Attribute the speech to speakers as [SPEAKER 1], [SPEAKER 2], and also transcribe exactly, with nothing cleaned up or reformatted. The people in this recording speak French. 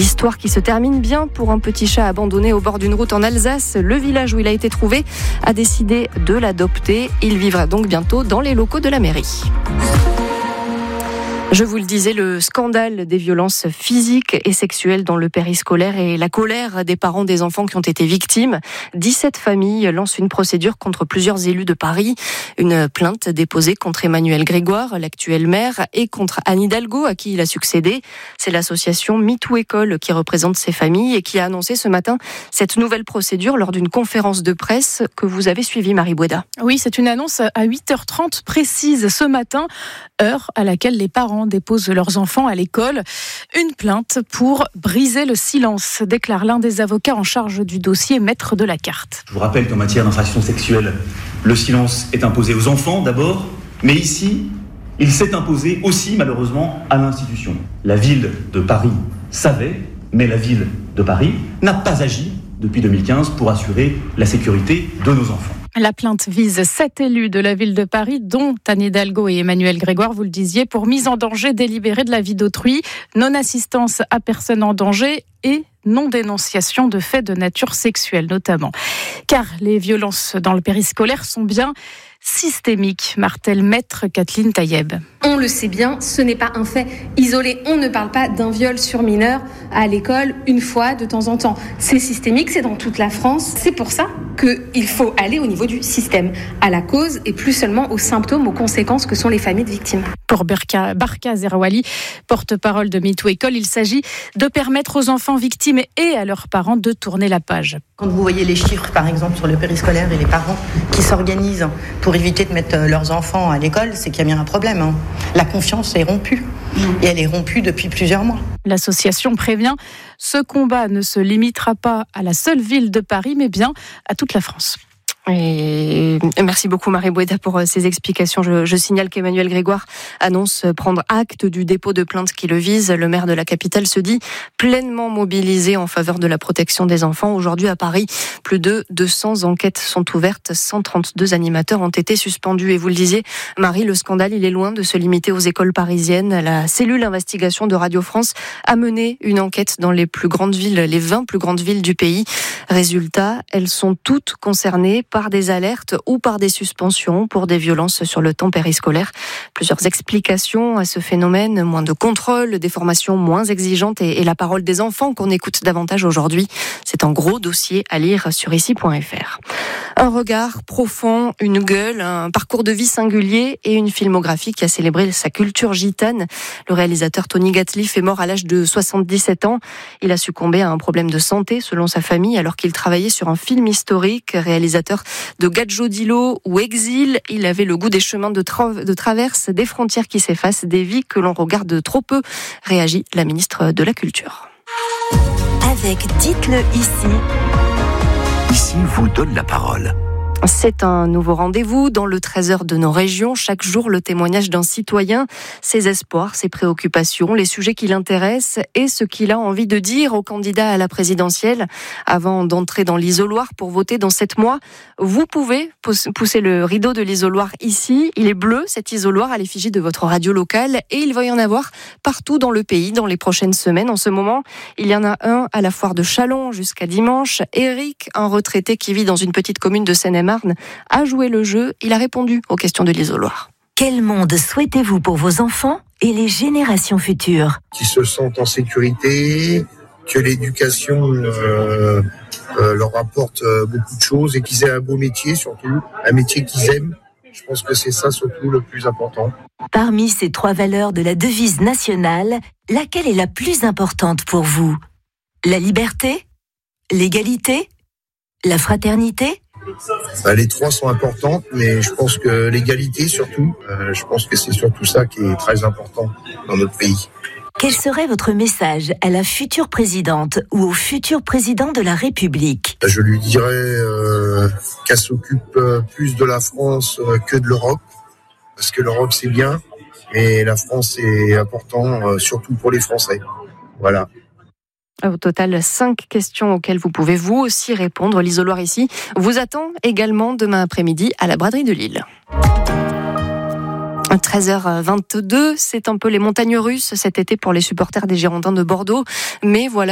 [SPEAKER 1] L'histoire qui se termine bien pour un petit chat abandonné au bord d'une route en Alsace. Le village où il a été trouvé a décidé de l'adopter. Il vivra donc bientôt dans les locaux de la mairie. Je vous le disais, le scandale des violences physiques et sexuelles dans le périscolaire et la colère des parents des enfants qui ont été victimes. dix-sept familles lancent une procédure contre plusieurs élus de Paris. Une plainte déposée contre Emmanuel Grégoire, l'actuel maire, et contre Anne Hidalgo, à qui il a succédé. C'est l'association MeToo École qui représente ces familles et qui a annoncé ce matin cette nouvelle procédure lors d'une conférence de presse que vous avez suivie, Marie Boueda.
[SPEAKER 2] Oui, c'est une annonce à huit heures trente précise ce matin, heure à laquelle les parents déposent leurs enfants à l'école. Une plainte pour briser le silence, déclare l'un des avocats en charge du dossier, maître de la carte.
[SPEAKER 3] Je vous rappelle qu'en matière d'infraction sexuelle, le silence est imposé aux enfants d'abord, mais ici, il s'est imposé aussi malheureusement à l'institution. La ville de Paris savait, mais la ville de Paris n'a pas agi depuis deux mille quinze pour assurer la sécurité de nos enfants.
[SPEAKER 2] La plainte vise sept élus de la ville de Paris, dont Anne Hidalgo et Emmanuel Grégoire, vous le disiez, pour mise en danger délibérée de la vie d'autrui, non-assistance à personne en danger et non-dénonciation de faits de nature sexuelle notamment. Car les violences dans le périscolaire sont bien systémiques, martèle maître Kathleen Tayeb.
[SPEAKER 4] On le sait bien, ce n'est pas un fait isolé. On ne parle pas d'un viol sur mineur à l'école une fois de temps en temps. C'est systémique, c'est dans toute la France. C'est pour ça qu'il faut aller au niveau du système, à la cause et plus seulement aux symptômes, aux conséquences que sont les familles de victimes.
[SPEAKER 2] Pour Barka, Barka Zerouali, porte-parole de MeToo École, il s'agit de permettre aux enfants victimes et à leurs parents de tourner la page.
[SPEAKER 5] Quand vous voyez les chiffres, par exemple, sur le périscolaire et les parents qui s'organisent pour éviter de mettre leurs enfants à l'école, c'est qu'il y a bien un problème. Hein. La confiance est rompue. Et elle est rompue depuis plusieurs mois.
[SPEAKER 2] L'association prévient, ce combat ne se limitera pas à la seule ville de Paris, mais bien à toute la France.
[SPEAKER 1] Et merci beaucoup Marie Boueda pour ces explications. Je, je signale qu'Emmanuel Grégoire annonce prendre acte du dépôt de plainte qui le vise. Le maire de la capitale se dit pleinement mobilisé en faveur de la protection des enfants. Aujourd'hui à Paris, plus de deux cents enquêtes sont ouvertes. cent trente-deux animateurs ont été suspendus. Et vous le disiez, Marie, le scandale, il est loin de se limiter aux écoles parisiennes. La cellule investigation de Radio France a mené une enquête dans les plus grandes villes, les vingt plus grandes villes du pays. Résultat, elles sont toutes concernées par des alertes ou par des suspensions pour des violences sur le temps périscolaire. Plusieurs explications à ce phénomène, moins de contrôle, des formations moins exigeantes et, et la parole des enfants qu'on écoute davantage aujourd'hui. C'est un gros dossier à lire sur ici point f r. Un regard profond, une gueule, un parcours de vie singulier et une filmographie qui a célébré sa culture gitane. Le réalisateur Tony Gatliff est mort à l'âge de soixante-dix-sept ans. Il a succombé à un problème de santé selon sa famille alors qu'il travaillait sur un film historique. Réalisateur de Gadjo-Dilo ou Exil, il avait le goût des chemins de, tra- de traverse, des frontières qui s'effacent, des vies que l'on regarde trop peu, réagit la ministre de la Culture.
[SPEAKER 6] Avec Dites-le ici.
[SPEAKER 7] Ici vous donne la parole.
[SPEAKER 1] C'est un nouveau rendez-vous dans le trésor de nos régions. Chaque jour, le témoignage d'un citoyen, ses espoirs, ses préoccupations, les sujets qui l'intéressent et ce qu'il a envie de dire au candidat à la présidentielle avant d'entrer dans l'isoloir pour voter dans sept mois. Vous pouvez pousser le rideau de l'isoloir ici. Il est bleu, cet isoloir, à l'effigie de votre radio locale et il va y en avoir partout dans le pays dans les prochaines semaines. En ce moment, il y en a un à la foire de Châlons jusqu'à dimanche. Eric, un retraité qui vit dans une petite commune de Seine-et-Marne, a joué le jeu, il a répondu aux questions de l'isoloir.
[SPEAKER 6] Quel monde souhaitez-vous pour vos enfants et les générations futures ?
[SPEAKER 8] Qu'ils se sentent en sécurité, que l'éducation euh, euh, leur apporte beaucoup de choses et qu'ils aient un beau métier surtout, un métier qu'ils aiment. Je pense que c'est ça surtout le plus important.
[SPEAKER 6] Parmi ces trois valeurs de la devise nationale, laquelle est la plus importante pour vous ? La liberté ? L'égalité ? La fraternité ?
[SPEAKER 8] Les trois sont importantes, mais je pense que l'égalité surtout, euh, je pense que c'est surtout ça qui est très important dans notre pays.
[SPEAKER 6] Quel serait votre message à la future présidente ou au futur président de la République ?
[SPEAKER 8] Je lui dirais euh, qu'elle s'occupe plus de la France que de l'Europe, parce que l'Europe c'est bien, mais la France c'est important, euh, surtout pour les Français. Voilà.
[SPEAKER 1] Au total, cinq questions auxquelles vous pouvez vous aussi répondre. L'isoloir ici vous attend également demain après-midi à la braderie de Lille. treize heures vingt-deux, c'est un peu les montagnes russes cet été pour les supporters des Girondins de Bordeaux. Mais voilà